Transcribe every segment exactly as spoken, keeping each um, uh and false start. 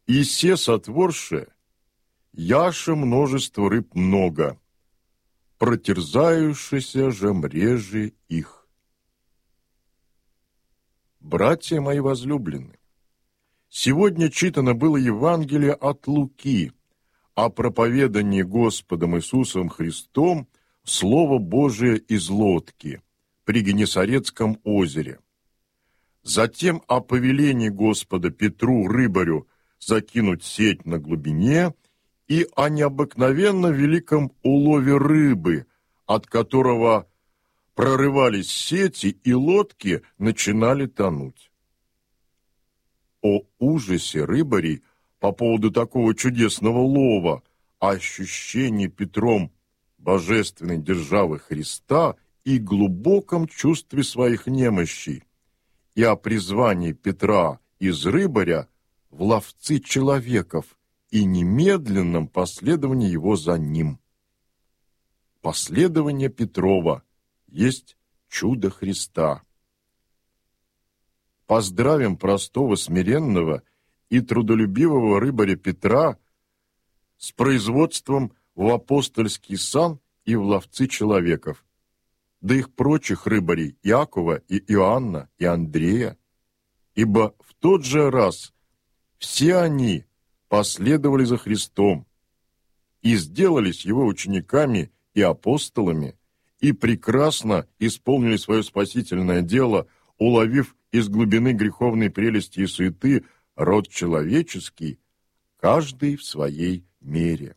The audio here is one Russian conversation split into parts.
И се сотворше, яше множество рыб много, протерзающиеся же мрежи их. Братья мои возлюбленные, сегодня читано было Евангелие от Луки о проповедании Господом Иисусом Христом Слово Божие из лодки при Генесарецком озере. Затем о повелении Господа Петру, рыбарю, закинуть сеть на глубине и о необыкновенно великом улове рыбы, от которого прорывались сети и лодки начинали тонуть. О ужасе рыбарей по поводу такого чудесного лова, о ощущении Петром божественной державы Христа и глубоком чувстве своих немощей, и о призвании Петра из рыбаря в ловцы человеков и немедленном последовании его за ним. Последование Петрова есть чудо Христа. Поздравим простого, смиренного и трудолюбивого рыбаря Петра с производством в апостольский сан и в ловцы человеков, да их прочих рыбарей Иакова и Иоанна и Андрея, ибо в тот же раз все они последовали за Христом и сделались его учениками и апостолами, и прекрасно исполнили свое спасительное дело, уловив из глубины греховной прелести и суеты род человеческий, каждый в своей мере.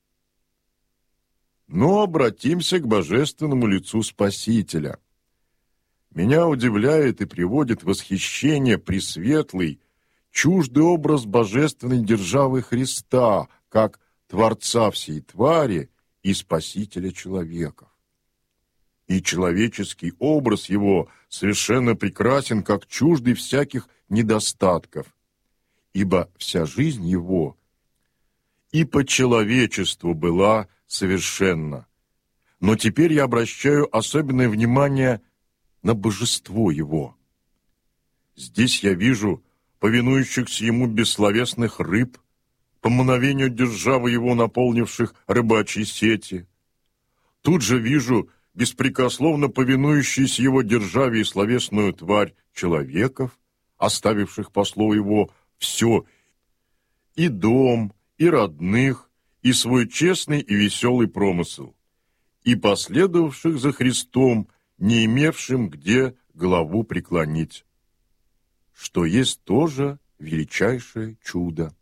Но обратимся к божественному лицу Спасителя. Меня удивляет и приводит в восхищение пресветлый, чуждый образ божественной державы Христа, как Творца всей твари и Спасителя человеков. И человеческий образ его совершенно прекрасен, как чуждый всяких недостатков, ибо вся жизнь его и по человечеству была совершенна. Но теперь я обращаю особенное внимание на божество его. Здесь я вижу повинующихся ему бессловесных рыб, по мгновению державы его наполнивших рыбачьи сети. Тут же вижу беспрекословно повинующуюся его державе и словесную тварь человеков, оставивших по слову его все, и дом, и родных, и свой честный и веселый промысел, и последовавших за Христом, не имевшим где голову преклонить, что есть тоже величайшее чудо.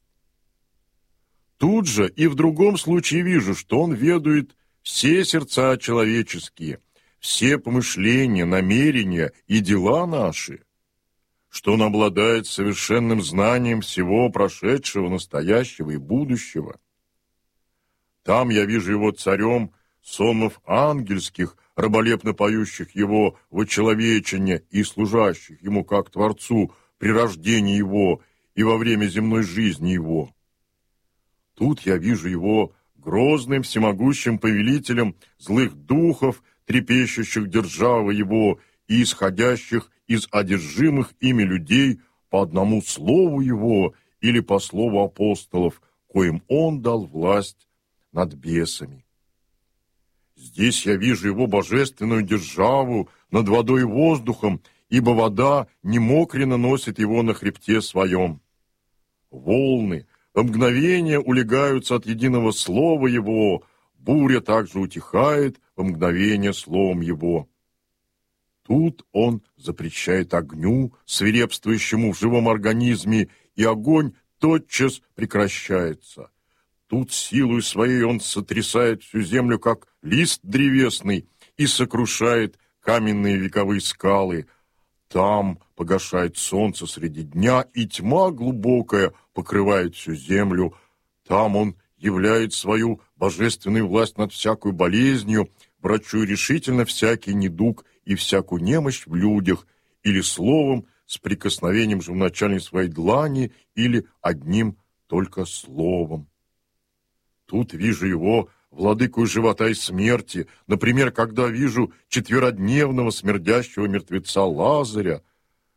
Тут же и в другом случае вижу, что он ведает все сердца человеческие, все помышления, намерения и дела наши, что он обладает совершенным знанием всего прошедшего, настоящего и будущего. Там я вижу его царем сонмов ангельских, раболепно поющих его вочеловечение и служащих ему как Творцу при рождении его и во время земной жизни его. Тут я вижу его грозным всемогущим повелителем злых духов, трепещущих державы его и исходящих из одержимых ими людей по одному слову его или по слову апостолов, коим он дал власть над бесами. Здесь я вижу его божественную державу над водой и воздухом, ибо вода немокренно носит его на хребте своем. Волны в мгновение улегаются от единого слова его, буря также утихает в мгновение словом его. Тут он запрещает огню, свирепствующему в живом организме, и огонь тотчас прекращается. Тут силой своей он сотрясает всю землю, как лист древесный, и сокрушает каменные вековые скалы. Там погашает солнце среди дня, и тьма глубокая покрывает всю землю. Там он являет свою божественную власть над всякой болезнью, врачуя решительно всякий недуг и всякую немощь в людях, или словом, с прикосновением же в начале своей длани, или одним только словом. Тут вижу его, владыку живота и смерти, например, когда вижу четверодневного смердящего мертвеца Лазаря,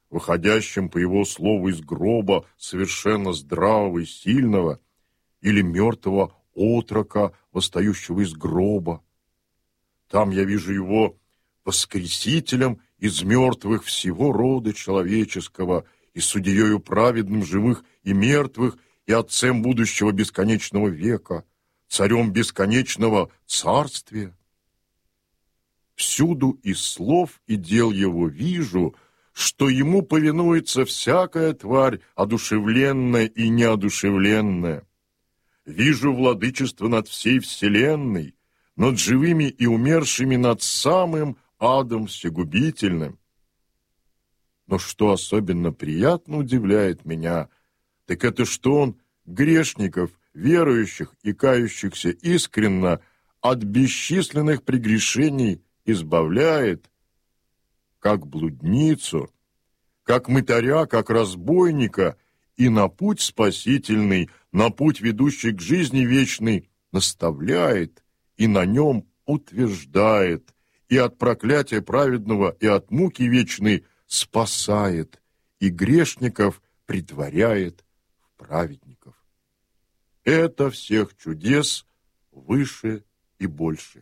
выходящим по его слову из гроба совершенно здравого и сильного, или мертвого отрока, восстающего из гроба. Там я вижу его воскресителем из мертвых всего рода человеческого и судьею праведным живых и мертвых, и отцем будущего бесконечного века, царем бесконечного царствия. Всюду из слов и дел его вижу, что ему повинуется всякая тварь, одушевленная и неодушевленная. Вижу владычество над всей вселенной, над живыми и умершими, над самым адом всегубительным. Но что особенно приятно удивляет меня, так это что он грешников, верующих и кающихся искренно от бесчисленных прегрешений избавляет, как блудницу, как мытаря, как разбойника, и на путь спасительный, на путь, ведущий к жизни вечной, наставляет и на нем утверждает, и от проклятия праведного, и от муки вечной спасает, и грешников притворяет в праведников. Это всех чудес выше и больше.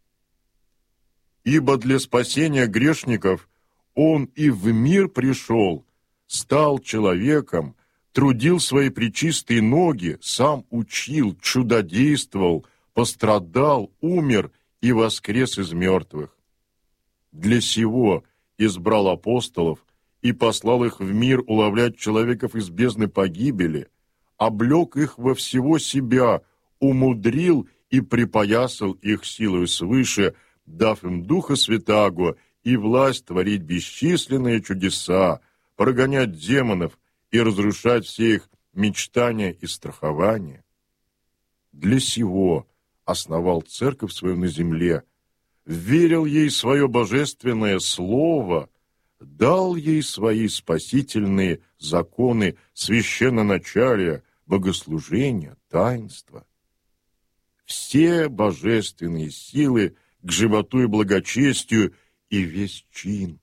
Ибо для спасения грешников Он и в мир пришел, стал человеком, трудил свои пречистые ноги, сам учил, чудодействовал, пострадал, умер и воскрес из мертвых. Для сего избрал апостолов и послал их в мир уловлять человеков из бездны погибели, облек их во всего себя, умудрил и припоясал их силою свыше, дав им Духа Святаго и власть творить бесчисленные чудеса, прогонять демонов и разрушать все их мечтания и страхования. Для сего основал церковь свою на земле, верил ей свое божественное слово, дал ей свои спасительные законы священноначалия, богослужения, таинства. Все божественные силы к животу и благочестию и весь чин.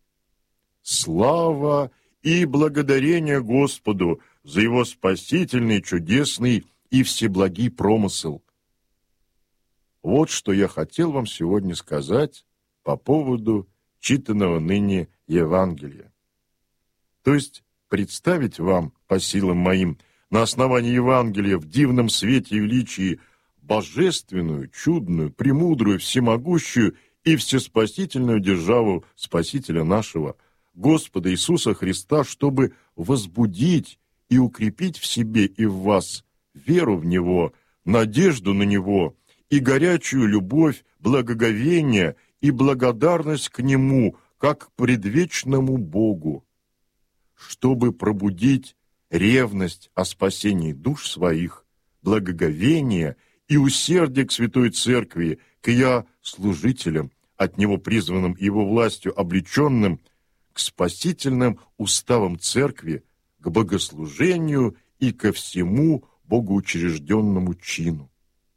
Слава и благодарение Господу за Его спасительный, чудесный и всеблагий промысел. Вот что я хотел вам сегодня сказать по поводу читанного ныне Евангелия. То есть представить вам, по силам моим, на основании Евангелия в дивном свете и величии божественную, чудную, премудрую, всемогущую и всеспасительную державу Спасителя нашего, Господа Иисуса Христа, чтобы возбудить и укрепить в себе и в вас веру в Него, надежду на Него и горячую любовь, благоговение и благодарность к Нему, как к предвечному Богу, чтобы пробудить ревность о спасении душ своих, благоговение и усердие к Святой Церкви, к ее служителям, от Него призванным Его властью облеченным, к спасительным уставам Церкви, к богослужению и ко всему богоучрежденному чину.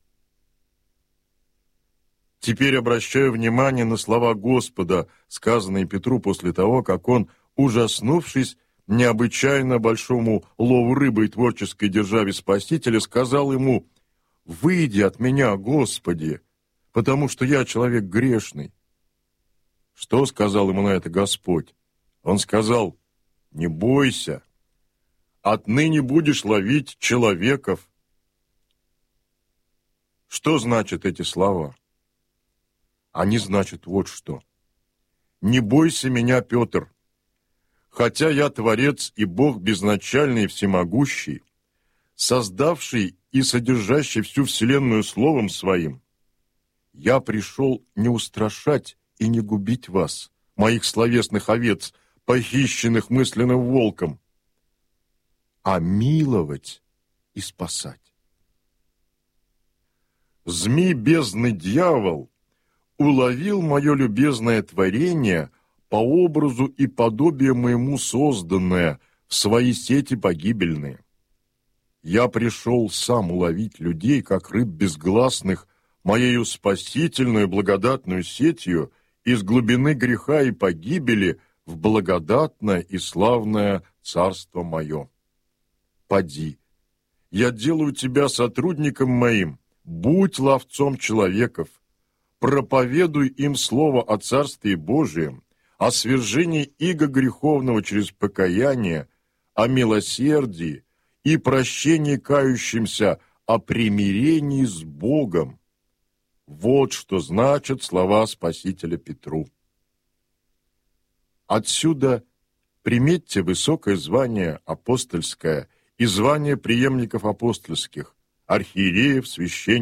Теперь обращаю внимание на слова Господа, сказанные Петру после того, как он, ужаснувшись необычайно большому лову рыбы и творческой державе Спасителя, сказал ему: «Выйди от меня, Господи, потому что я человек грешный». Что сказал ему на это Господь? Он сказал: «Не бойся, отныне будешь ловить человеков». Что значат эти слова? Они значат вот что. «Не бойся меня, Петр, хотя я Творец и Бог безначальный и всемогущий, создавший и содержащий всю вселенную словом своим. Я пришел не устрашать и не губить вас, моих словесных овец, похищенных мысленным волком, а миловать и спасать. Змей бездны дьявол уловил мое любезное творение по образу и подобию моему созданное в свои сети погибельные. Я пришел сам уловить людей, как рыб безгласных, моею спасительную благодатную сетью из глубины греха и погибели в благодатное и славное царство мое. Поди, я делаю тебя сотрудником моим, будь ловцом человеков, проповедуй им слово о Царстве Божием, о свержении иго греховного через покаяние, о милосердии и прощении кающимся, о примирении с Богом. Вот что значат слова Спасителя Петру. Отсюда приметьте высокое звание апостольское и звание преемников апостольских, архиереев, священников,